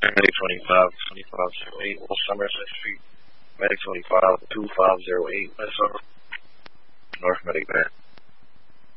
Medic 25, 2508, West Somerset Street. Medic 25, 2508, West Somerset. North Medic Back.